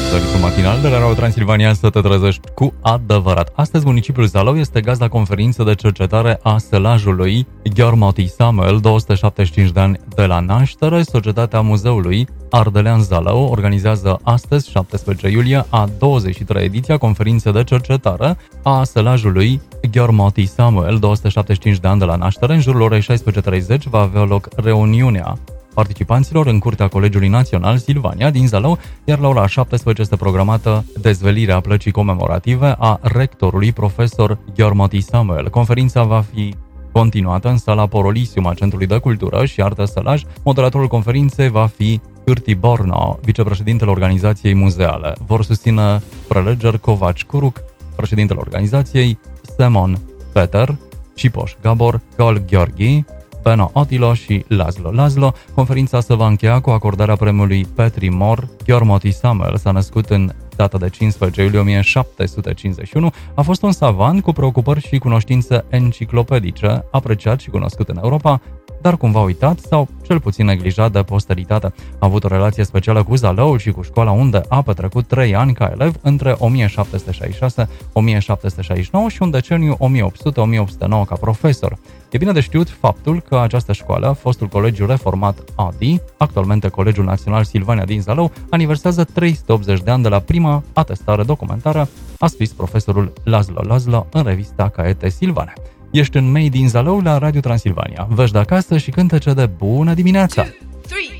serviciul matinal de la Radio Transilvania să te trezești cu adevărat. Astăzi, municipiul Zalău este gazda conferință de cercetare a sălajului Gheormoti Samuel, 275 de ani de la naștere. Societatea Muzeului Ardelean Zalău organizează astăzi, 17 iulie, a 23-a ediție a conferinței de cercetare a sălajului Gheormoti Samuel, 275 de ani de la naștere. În jurul orei 16:30 va avea loc reuniunea participanților în curtea Colegiului Național Silvania din Zalău, iar la ora 17 este programată dezvelirea plăcii comemorative a rectorului profesor Gheormoti Samuel. Conferința va fi continuată în sala Porolisium a Centrului de Cultură și Artă Sălaj. Moderatorul conferinței va fi Cârti Borno, vicepreședintele organizației muzeale. Vor susține prelegeri Covaci Curuc, președintele organizației, Semon Peter, Cipoș Gabor, Gol Gheorghi, Beno Otilo și Laszlo. Conferința se va încheia cu acordarea premiului Petri Mor. Gheormoti Samuel s-a născut în data de 15 iulie 1751. A fost un savant cu preocupări și cunoștințe enciclopedice, apreciat și cunoscut în Europa, dar cumva uitat sau cel puțin neglijat de posteritate. A avut o relație specială cu Zalăul și cu școala, unde a petrecut 3 ani ca elev între 1766-1769 și un deceniu 1800-1809 ca profesor. E bine de știut faptul că această școală, fostul Colegiu Reformat ADI, actualmente Colegiul Național Silvania din Zalău, aniversează 380 de ani de la prima atestare documentară, a scris profesorul Laszlo în revista Caete Silvane. Ești în Made in Zalău la Radio Transilvania. Vești de acasă și cântece de bună dimineața! 2, 3